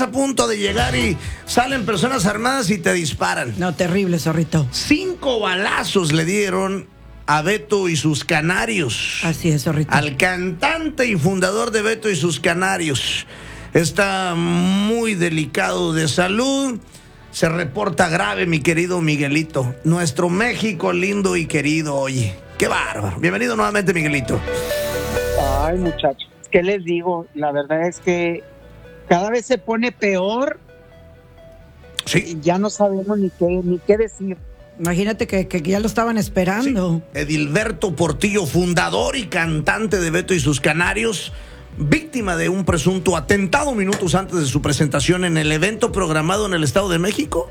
a punto de llegar y salen personas armadas y te disparan. No, terrible, zorrito. 5 balazos le dieron a Beto y sus Canarios. Así es, zorrito. Al cantante y fundador de Beto y sus Canarios. Está muy delicado de salud. Se reporta grave, mi querido Miguelito. Nuestro México lindo y querido, oye. Qué bárbaro. Bienvenido nuevamente, Miguelito. Ay, muchachos, ¿qué les digo? La verdad es que cada vez se pone peor. Sí. Ya no sabemos ni qué decir. Imagínate que ya lo estaban esperando. Sí. Edilberto Portillo, fundador y cantante de Beto y sus Canarios, víctima de un presunto atentado minutos antes de su presentación en el evento programado en el Estado de México.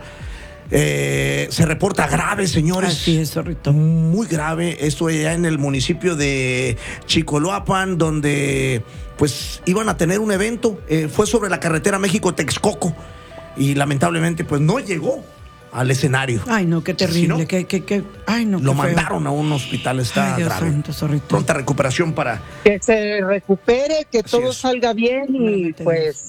Se reporta grave, señores. Así es, zorrito. Muy grave. Esto allá en el municipio de Chicoloapan, donde pues iban a tener un evento. Fue sobre la carretera México-Texcoco. Y lamentablemente pues no llegó al escenario. Ay, no, qué terrible. ¿Sí, no? Ay, no, Lo qué feo. mandaron a un hospital. Está Ay, Dios grave. santo, zorrito. Pronta recuperación para... Que se recupere, que Así todo es. salga bien y pues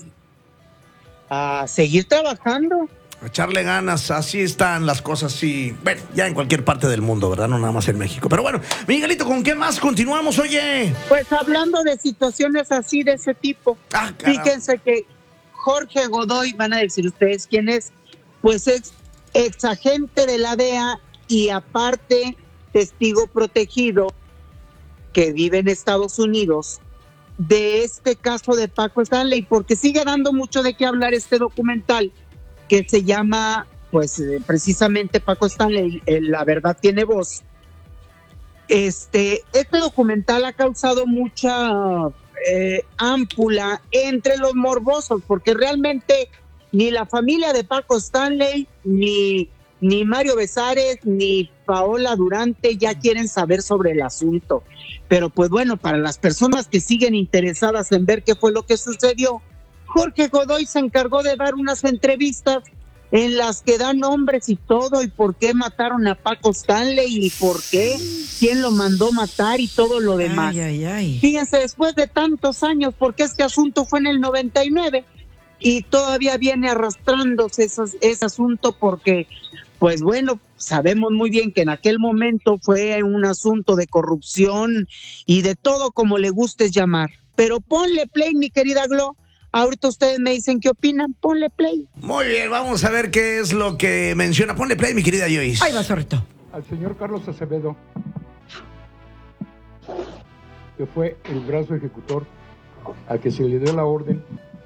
a seguir trabajando. echarle ganas, así están las cosas y bueno, ya en cualquier parte del mundo, ¿verdad? No nada más en México. Pero bueno, Miguelito, ¿con qué más continuamos, oye? Pues hablando de situaciones así de ese tipo, fíjense que Jorge Godoy, van a decir ustedes quién es, pues es ex agente de la DEA y aparte testigo protegido que vive en Estados Unidos de este caso de Paco Stanley, porque sigue dando mucho de qué hablar este documental que se llama, pues precisamente Paco Stanley, La Verdad Tiene Voz. Este documental ha causado mucha ámpula entre los morbosos, porque realmente ni la familia de Paco Stanley, ni Mario Besares, ni Paola Durante ya quieren saber sobre el asunto. Pero pues bueno, para las personas que siguen interesadas en ver qué fue lo que sucedió, Jorge Godoy se encargó de dar unas entrevistas en las que dan nombres y todo, y por qué mataron a Paco Stanley, y por qué, quién lo mandó matar y todo lo demás. Ay. Fíjense, después de tantos años, porque este asunto fue en el 99, y todavía viene arrastrándose ese asunto porque, pues bueno, sabemos muy bien que en aquel momento fue un asunto de corrupción y de todo como le gustes llamar. Pero ponle play, mi querida Glo. Ahorita ustedes me dicen qué opinan. Ponle play. Muy bien, vamos a ver qué es lo que menciona. Ponle play, mi querida Joyce. Ahí va, zorrito. Al señor Carlos Acevedo, que fue el brazo ejecutor al que se le dio la orden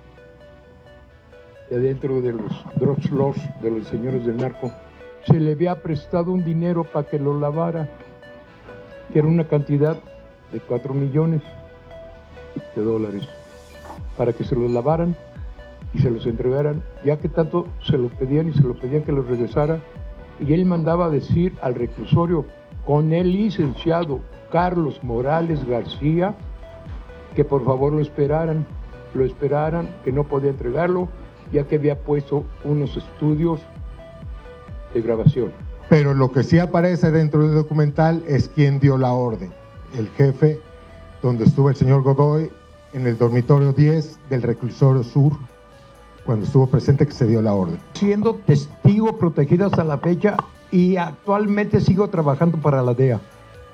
de dentro de los drug lords, de los señores del narco, se le había prestado un dinero para que lo lavara, que era una cantidad de 4 millones de dólares, para que se los lavaran y se los entregaran, ya que tanto se lo pedían y se lo pedían que los regresara, y él mandaba decir al reclusorio con el licenciado Carlos Morales García que por favor lo esperaran, que no podía entregarlo, ya que había puesto unos estudios de grabación. Pero lo que sí aparece dentro del documental es quién dio la orden, el jefe donde estuvo el señor Godoy en el dormitorio 10 del reclusorio sur, cuando estuvo presente que se dio la orden. Siendo testigo protegido hasta la fecha y actualmente sigo trabajando para la DEA.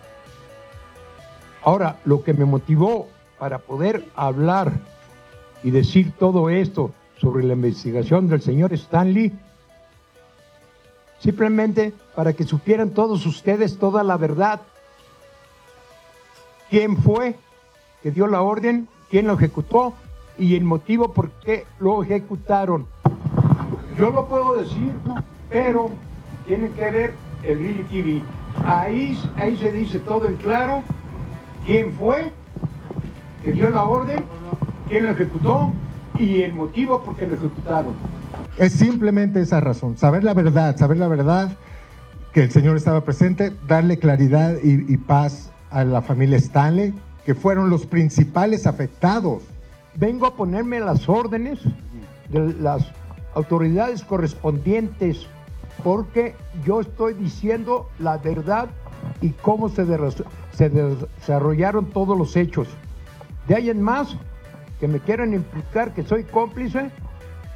Ahora, lo que me motivó para poder hablar y decir todo esto sobre la investigación del señor Stanley, simplemente para que supieran todos ustedes toda la verdad. ¿Quién fue que dio la orden? ¿Quién lo ejecutó? Y el motivo por qué lo ejecutaron. Yo lo puedo decir, pero tienen que ver el Really TV. Ahí se dice todo en claro quién fue que dio la orden, quién lo ejecutó y el motivo por qué lo ejecutaron. Es simplemente esa razón, saber la verdad, que el señor estaba presente, darle claridad y paz a la familia Stanley, que fueron los principales afectados. Vengo a ponerme las órdenes de las autoridades correspondientes, porque yo estoy diciendo la verdad y cómo se desarrollaron todos los hechos. De ahí en más, que me quieran implicar que soy cómplice,